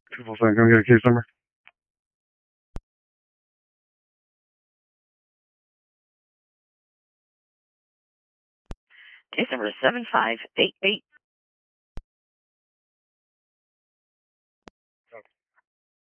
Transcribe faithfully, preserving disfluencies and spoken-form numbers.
two four seven, can I get a case number? Case number seven five eight eight